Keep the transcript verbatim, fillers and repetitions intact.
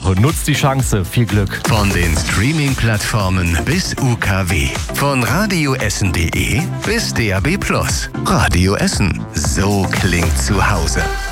Woche. Nutzt die Chance. Viel Glück. Von den Streaming-Plattformen bis U K W. Von radioessen punkt de bis D A B plus. Radio Essen. So klingt zu Hause.